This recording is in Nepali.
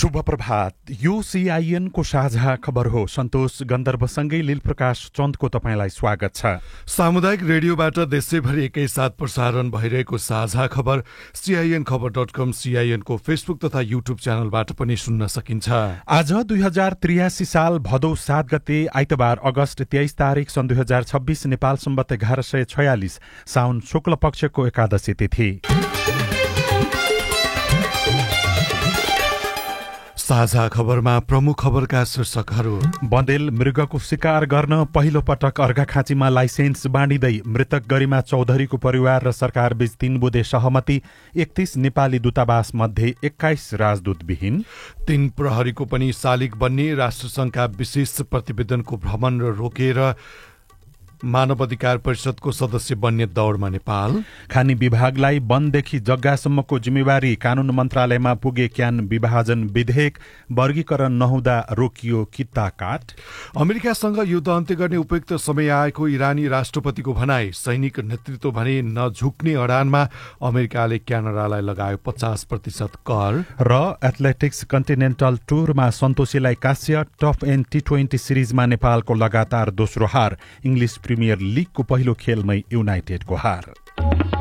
शुभ प्रभात। यो सीआईएन को साझा खबर हो। सन्तोष गन्धर्वसँगै लीलप्रकाश चन्दको तपाईंलाई स्वागत छ। सामुदायिक रेडियोबाट देशैभरि एकैसाथ प्रसारण भइरहेको साझा खबर सीआईएन खबर.com, सीआईएन को फेसबुक तथा युट्युब च्यानलबाट पनि सुन्न सकिन्छ। आज 2083 साल भदौ 7 गते आइतबार अगस्त 23 तारिक सन् 2026 नेपाल सम्वत 1146 साउन शुक्ल पक्षको एकादशी तिथि। साझा खबरमा प्रमुख खबरका शीर्षकहरू। बन्देल मृगको शिकार गर्न पहिलो पटक अर्घाखाँचीमा लाइसेन्स बाँडिँदै मृतक गरिमा चौधरीको परिवार र सरकार बीच 3 बुँदे सहमति। 31 नेपाली दूतावास मध्ये 21 राजदूतविहीन। 3 प्रहरीको पनि शालिग बन्ने। राष्ट्रसंघका विशेष प्रतिवेदनको भ्रमण रोकेर मानव अधिकार परिषदको सदस्य बन्ने दौड़मा नेपाल। खानी विभागलाई वनदेखि जग्गासम्मको जिम्मेवारी। कानून मन्त्रालयमा पुगे क्यान विभाजन विधेयक। वर्गीकरण नहुँदा रोकियो किता काट। अमेरिकासँग युद्ध अन्त्य गर्ने उपयुक्त समय आएको इरानी राष्ट्रपतिको भनाई। सैनिक नेतृत्व भने नझुक्ने अडानमा अमेरिकाले क्यानाडालाई लगायो 50% कर। र एथलेटिक्स कन्टिनेन्टल टुरमा सन्तोषीलाई कास्य। टप एन्ड T20 सिरिजमा नेपालको लगातार दोस्रो हार। इङ्ग्लिस प्रिमियर लिगको पहिलो खेलमै युनाइटेडको हार।